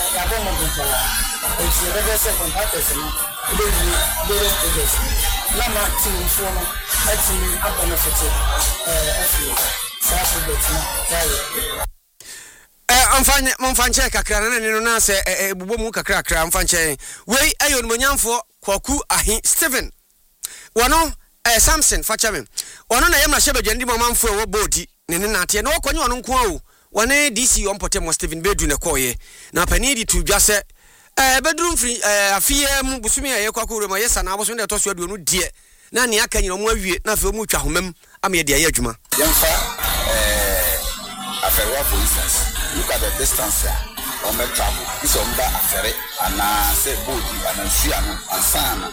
ya bomo bumpa enti ebe se contractors no ebe projects na ma team for no atimi abenefit afi sa project na Mfanche kakra na no na se ebubo mu kakra mfanche wei ayo nmonyamfo kwaku ahi Steven wono Samson fachame wono na yemra shebe ndi mamamfo e wo bodi ne na ate na wokonye wono nko awu wone DC ompote mo Steven Bedu ne koye na pani di tu dwase bedroom free afie mu busumi aye kwaku remo yesa na aboso ne to so aduonu die na ne aka nyina mo awie na fe mu twa homam am ye de aye adwuma yemfa aferwa for instance look at the distance on the travel this on that afere and say body and suano and sana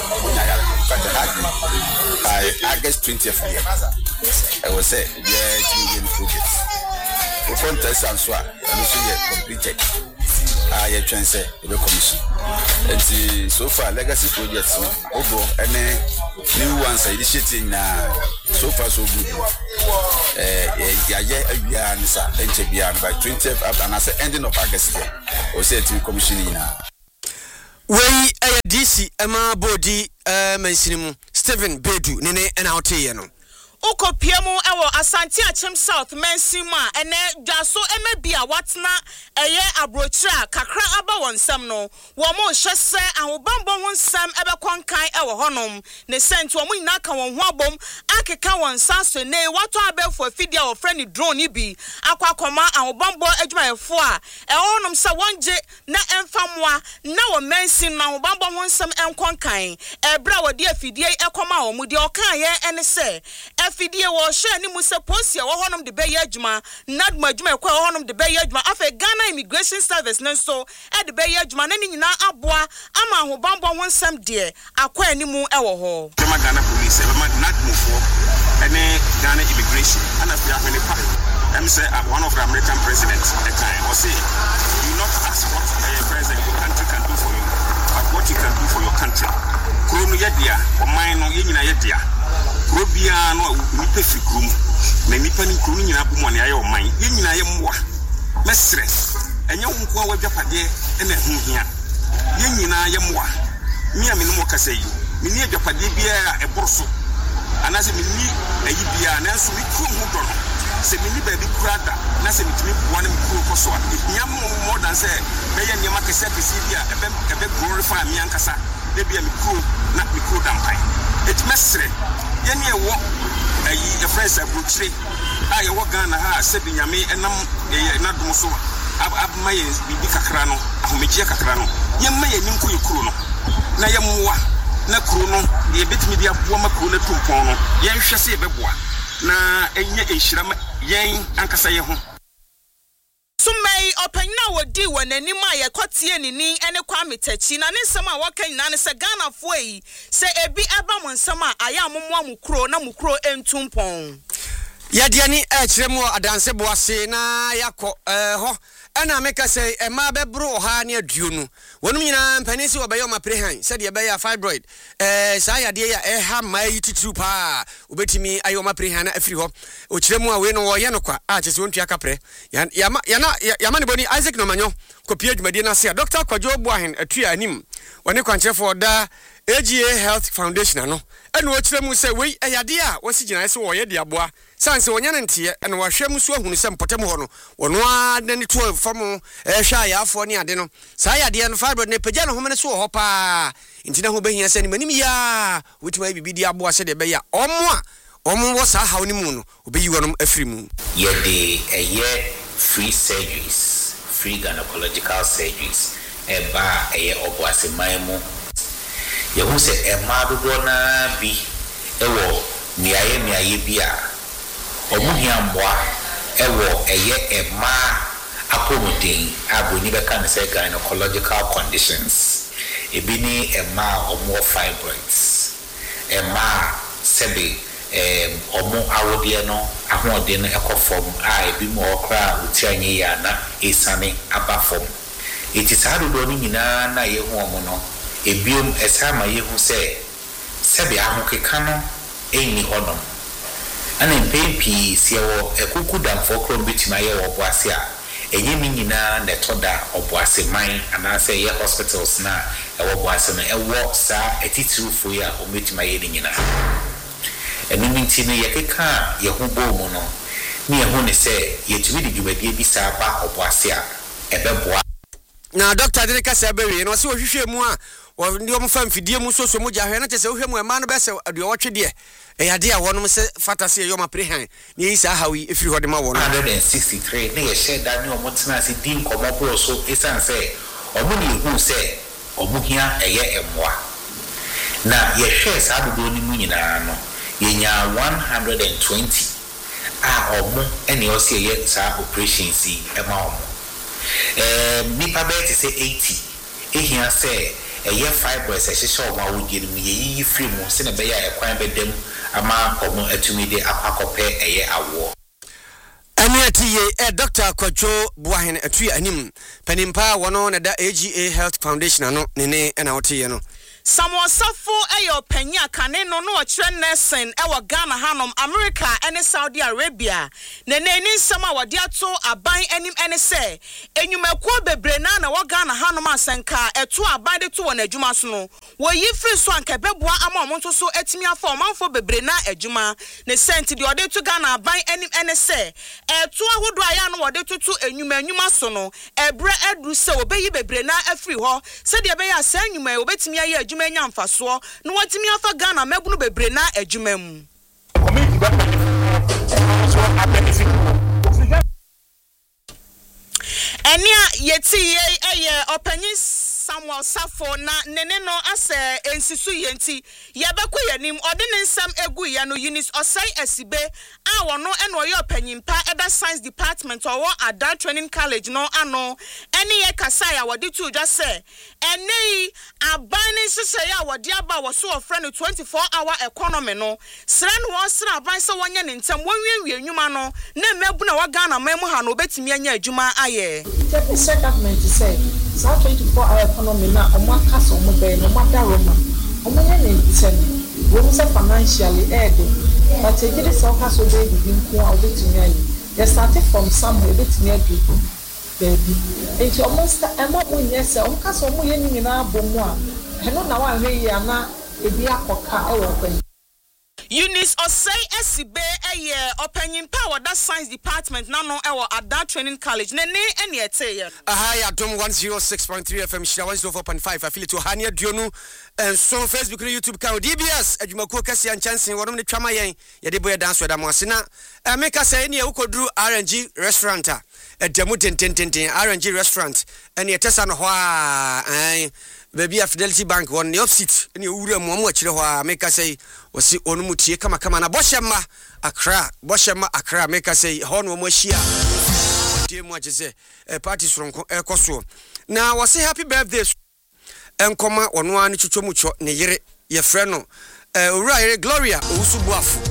by August 20th I will say yeah projects the contest and so and completed I can say the commission and so far legacy projects over any new ones initiating so far so good by 20th up and as the ending of August we say to commissioning we DC Emma body mensimu Steven Bedu nene and out here no Uko piemu ewo Asante Achem South mensima ene dwaso emebia watna eye abrochira kakra aba wonsam no wo mo hwese ahobambo wonsam ebe konkan ewo honom ne sent wo mo nyina ka won ho abom akeka wonsa so ne wato abefo afidia wo freni drone bi akwakoma ahobambo adwumayefo a honom sa wonje na emfamoa na wo mensim na ahobambo wonsam enkonkan ebra wo de afidie ekoma wo mu de okan ye ene se afidie wo hwe ni mu se posia wo honom de beye adwuma nadma adwuma ekwa wo honom de beye adwuma afa Ghana Immigration Service nenso e de beye adwuma na ni nyina aboa ama ahobambo wonsam de akwa animu ewo ho Ghana police e ma nadmo fo ene Ghana Immigration and afia when the I'm say one of the American presidents at the time was say you not ask what a president of your country can do for you but what you can do for your country krono yedia o man no ye nyina yedia Robia no nipa fikrum na nipa ni kru nyina bomo ne aye o man ye nyina ye mmoa mesre enye wonko a wadwapade na ehunhia ye nyina ye mmoa mi a me no mo kasa yi me ni adwapade bia e boroso anase me ni ayi bia na nso mi kru hu do no se me ni ba bi kurada na se mitimi boa na mi kru koso a nya more than say be ye nyama kese bia ebe glorify mi ankasa de bia mi kru na mi kru dampai it mesre yeni ewo ayi friends abrochire aye wo Ghana ha se binyame enam na dum so abmaye bibi kakra no ahomejia kakra no yemma ye ninko yekuro no na yemmoa na kuro no ye betimi dia boa makuro na tumpon no yenhwe se beboa na enye enhyira yen ankasa ye ho Sumei openya wodi wananima ye kotie nini ene kwa metachi na ne nsem a waka nyina ne se Ghana fo yi se ebi aba mo nsem a aya mommoa mukro na mukro entumpon Yadia ni kiremu adanse boase na yakọ ho ena meka say ema bebro ha ne aduonu wonum nyina mpanisi obeyo maprehan se de beya fibroid sa yade ya ha mai titru pa obetimi ayo maprehan na afiri ho o kiremu a we no wo ye no kwa a chese wontua kapre ya ne boni Isaac no manyo kopia dwumadi na se Dr. Kwadwo Boahen atua anim woni kwanchefo da AGA Health Foundation no ena o kiremu se we yade a wasi gina se wo ye de aboa sanse wonya ntie ena wa hwem so ahunu se mpotem ho no wono a ne to fam hwa ya afo ne ade no sa ya de no fibroid ne pagya no homene so ho pa ntina ho behia se ni manim ya wutima bibidi aboa se de be ya omo wo sa hawo ni mu no obeyi wonom afiri mu ye de eye free surgeries free gynecological surgeries eba eye oboase maimu ye hu se ema dodo na bi ewo miaye bia omuhia mboa ewo eye ema accommoding aboni be kan say gynecological conditions ebini ema omo fibroids ema sebe omo awodie no ahode no ekofom a ebi mo okra utianye ya na esane abafom etisado do ni nyina na ye hu omo no ebiom esama ye hu se sebe ahokeka no eni honom ana mpepi siewo ekuku damfo krom bitima ye wo boase a enye ni nyina na toda oboase man anase ye hospitals na ewo boase no ewo sa etitirufo ya ometima ye ni nyina enu minti no yekeka ye ho bomu no ni ye ho ne se yetumi di dwumadie bi sa ba oboase a ebeboa na doctor de ka se bewe no se ohwehwe mu a ndi omo fa mfidie mu soso mu jahwe na chese ohwehwe mu e ma no be se de wotwe de eyade a wonom se fatase yo maprehan ni yi sa hawi efiri hode ma wono 163 ne ye share da ni omo tena se din komo pro so esan se omo ni hu se omo hia eye emwa na ye share sa dodo ni mu nyina no ye nya 120 a omo ene o se ye sa operation si ema omo nipa be te se 80 ehia se eye fibroids e hye omo awudie mu ye yi free mu se ne be ya ekwan bedem ama komo atumi de apakope eye awo Aniati Dr. Kwacho Buahen atui anim panimpa wono na da AGA Health Foundation ano nene na wote no Samuel Safo eyo panya kane no no ochre nursing ewo Ghana hanom America ene Saudi Arabia nene ni nsama wode ato aban anim ene se enyumakuo bebre na wo Ghana hanom asenka eto aban de to wona adwuma so no wo yi free so anka beboa ama omonto so etimi afa omanfo bebre na adwuma ne sent de ode to Ghana aban anim ene se eto ahodo aya no wode tutu enyuma so no ebre edru se obeyi bebre na afri ho se de be ya se enyuma obetimi aye adwuma nya mfaso no watimi afa Ghana mebunu bebre na adwuma mu enia yeti eye opanyin Samuel Safo na nene no ase ensisu yenti yebekwa yanim ode ne nsam egu ya no Eunice Osei Asibe a wono eno oye opanyimpa eda science department owo Ada Training College no ano ene ye kasa ya wode tu dwa se ene aban ne sese ya wode aba wo so ofre no 24-hour economy no sra no wo sra aban se wonye ne ntem wonwie enwuma no na mebu na wa Ghana mamu ha no betimi anya adwuma aye the government say 24-hour economy na omakaso mo be no mada roma omonye ne ntem wo say financially but e get so kaso dey bi nko a obetumi ayi they started from somewhere obetumi adu baby enti almost ema mo nyese omkaso mo ye ni na abomu a eno na wa hwe ya na ebi akoka e wo kwen Eunice Osei Asibe eye opanyimpa wada science department na no ewo Ada Training College ne ene eteye aha ya dom 106.3 FM shira 104.5 affiliate Hania Duonu and so Facebook and YouTube ka DBS adwumakuo kase an chance wonum ne twama yen ye de boye dance weda mo asena meka say ne ukoduru RNG restaurant a edemu tentententen RNG restaurant ene etesa no ho a baby Fidelity Bank won the opposite ene owura mo akire ho a meka say wasi onumutie kama na boshema Accra meka say ho no mo ahia die mo agese party soronko ekoso na wasi happy birthday enkoma ono ani chuchomucho ne yere ye frɛ no owura yere Gloria owusubuafo